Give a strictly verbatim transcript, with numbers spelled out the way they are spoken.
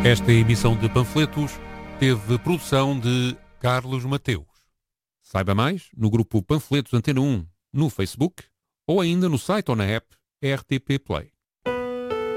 Esta emissão de panfletos teve produção de Carlos Mateus. Saiba mais no grupo Panfletos Antena um no Facebook ou ainda no site ou na app R T P Play.